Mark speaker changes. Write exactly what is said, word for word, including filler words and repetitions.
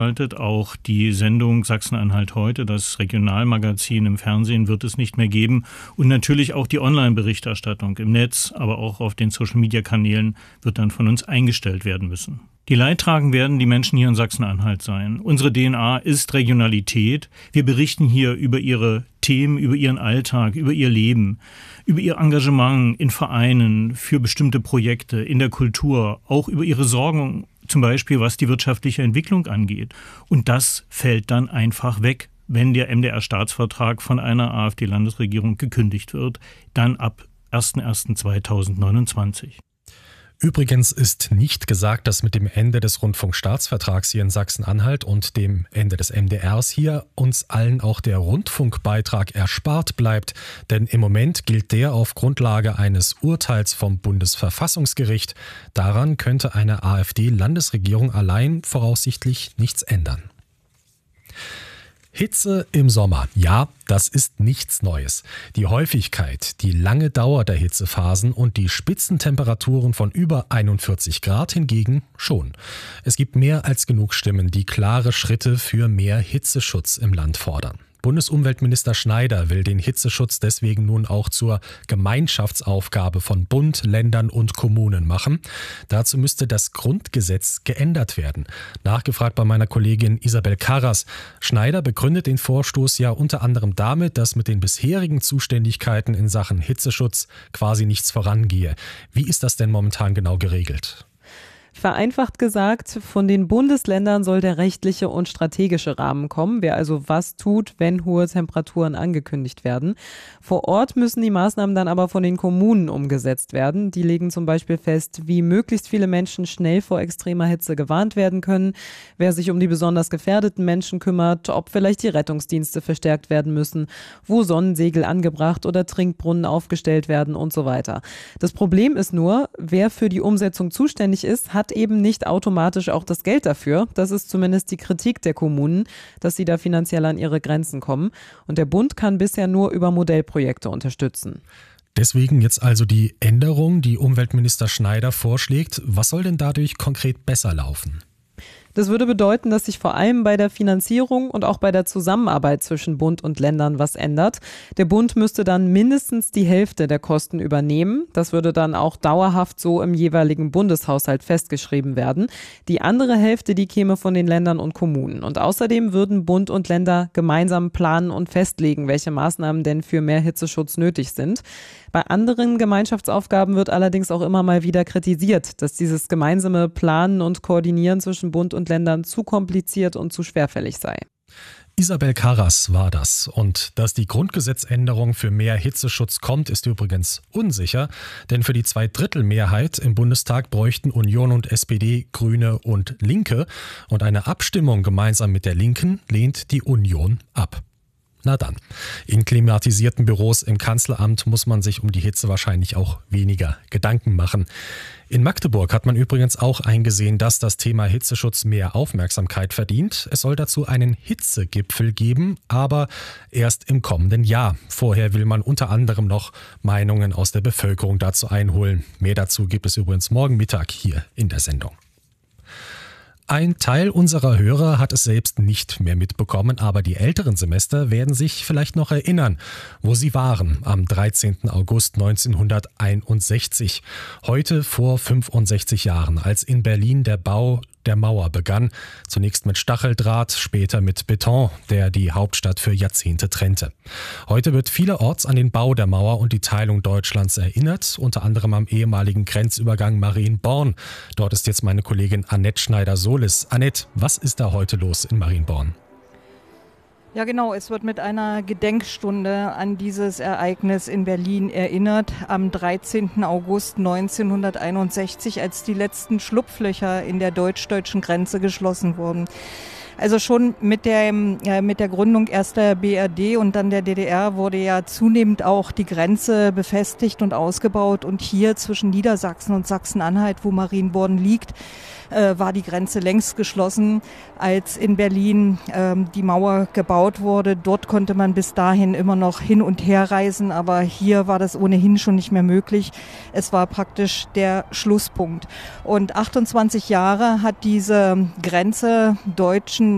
Speaker 1: Auch die Sendung Sachsen-Anhalt heute, das Regionalmagazin im Fernsehen, wird es nicht mehr geben. Und natürlich auch die Online-Berichterstattung im Netz, aber auch auf den Social-Media-Kanälen wird dann von uns eingestellt werden müssen. Die Leidtragenden werden die Menschen hier in Sachsen-Anhalt sein. Unsere D N A ist Regionalität. Wir berichten hier über ihre Themen, über ihren Alltag, über ihr Leben, über ihr Engagement in Vereinen, für bestimmte Projekte, in der Kultur, auch über ihre Sorgen, zum Beispiel was die wirtschaftliche Entwicklung angeht. Und das fällt dann einfach weg, wenn der M D R-Staatsvertrag von einer AfD-Landesregierung gekündigt wird, dann ab erster erster zweitausendneunundzwanzig.
Speaker 2: Übrigens ist nicht gesagt, dass mit dem Ende des Rundfunkstaatsvertrags hier in Sachsen-Anhalt und dem Ende des M D Rs hier uns allen auch der Rundfunkbeitrag erspart bleibt. Denn im Moment gilt der auf Grundlage eines Urteils vom Bundesverfassungsgericht. Daran könnte eine AfD-Landesregierung allein voraussichtlich nichts ändern. Hitze im Sommer, ja, das ist nichts Neues. Die Häufigkeit, die lange Dauer der Hitzephasen und die Spitzentemperaturen von über einundvierzig Grad hingegen schon. Es gibt mehr als genug Stimmen, die klare Schritte für mehr Hitzeschutz im Land fordern. Bundesumweltminister Schneider will den Hitzeschutz deswegen nun auch zur Gemeinschaftsaufgabe von Bund, Ländern und Kommunen machen. Dazu müsste das Grundgesetz geändert werden. Nachgefragt bei meiner Kollegin Isabel Karras. Schneider begründet den Vorstoß ja unter anderem damit, dass mit den bisherigen Zuständigkeiten in Sachen Hitzeschutz quasi nichts vorangehe. Wie ist das denn momentan genau geregelt?
Speaker 3: Vereinfacht gesagt, von den Bundesländern soll der rechtliche und strategische Rahmen kommen, wer also was tut, wenn hohe Temperaturen angekündigt werden. Vor Ort müssen die Maßnahmen dann aber von den Kommunen umgesetzt werden. Die legen zum Beispiel fest, wie möglichst viele Menschen schnell vor extremer Hitze gewarnt werden können, wer sich um die besonders gefährdeten Menschen kümmert, ob vielleicht die Rettungsdienste verstärkt werden müssen, wo Sonnensegel angebracht oder Trinkbrunnen aufgestellt werden und so weiter. Das Problem ist nur, wer für die Umsetzung zuständig ist, hat eben nicht automatisch auch das Geld dafür. Das ist zumindest die Kritik der Kommunen, dass sie da finanziell an ihre Grenzen kommen. Und der Bund kann bisher nur über Modellprojekte unterstützen.
Speaker 2: Deswegen jetzt also die Änderung, die Umweltminister Schneider vorschlägt. Was soll denn dadurch konkret besser laufen?
Speaker 3: Das würde bedeuten, dass sich vor allem bei der Finanzierung und auch bei der Zusammenarbeit zwischen Bund und Ländern was ändert. Der Bund müsste dann mindestens die Hälfte der Kosten übernehmen. Das würde dann auch dauerhaft so im jeweiligen Bundeshaushalt festgeschrieben werden. Die andere Hälfte, die käme von den Ländern und Kommunen. Und außerdem würden Bund und Länder gemeinsam planen und festlegen, welche Maßnahmen denn für mehr Hitzeschutz nötig sind. Bei anderen Gemeinschaftsaufgaben wird allerdings auch immer mal wieder kritisiert, dass dieses gemeinsame Planen und Koordinieren zwischen Bund und Ländern zu kompliziert und zu schwerfällig sei.
Speaker 2: Isabel Karras war das. Und dass die Grundgesetzänderung für mehr Hitzeschutz kommt, ist übrigens unsicher. Denn für die Zweidrittelmehrheit im Bundestag bräuchten Union und S P D, Grüne und Linke. Und eine Abstimmung gemeinsam mit der Linken lehnt die Union ab. Na dann, in klimatisierten Büros im Kanzleramt muss man sich um die Hitze wahrscheinlich auch weniger Gedanken machen. In Magdeburg hat man übrigens auch eingesehen, dass das Thema Hitzeschutz mehr Aufmerksamkeit verdient. Es soll dazu einen Hitzegipfel geben, aber erst im kommenden Jahr. Vorher will man unter anderem noch Meinungen aus der Bevölkerung dazu einholen. Mehr dazu gibt es übrigens morgen Mittag hier in der Sendung. Ein Teil unserer Hörer hat es selbst nicht mehr mitbekommen, aber die älteren Semester werden sich vielleicht noch erinnern, wo sie waren am dreizehnten August neunzehnhunderteinundsechzig. Heute vor fünfundsechzig Jahren, als in Berlin der Bau der Mauer begann. Zunächst mit Stacheldraht, später mit Beton, der die Hauptstadt für Jahrzehnte trennte. Heute wird vielerorts an den Bau der Mauer und die Teilung Deutschlands erinnert, unter anderem am ehemaligen Grenzübergang Marienborn. Dort ist jetzt meine Kollegin Annette Schneider-Solis. Annette, was ist da heute los in Marienborn?
Speaker 4: Ja genau, es wird mit einer Gedenkstunde an dieses Ereignis in Berlin erinnert, am dreizehnten August neunzehnhunderteinundsechzig, als die letzten Schlupflöcher in der deutsch-deutschen Grenze geschlossen wurden. Also schon mit der, äh, mit der Gründung erst der B R D und dann der D D R wurde ja zunehmend auch die Grenze befestigt und ausgebaut. Und hier zwischen Niedersachsen und Sachsen-Anhalt, wo Marienborn liegt, äh, war die Grenze längst geschlossen, als in Berlin äh, die Mauer gebaut wurde. Dort konnte man bis dahin immer noch hin und her reisen, aber hier war das ohnehin schon nicht mehr möglich. Es war praktisch der Schlusspunkt. Und achtundzwanzig Jahre hat diese Grenze deutschen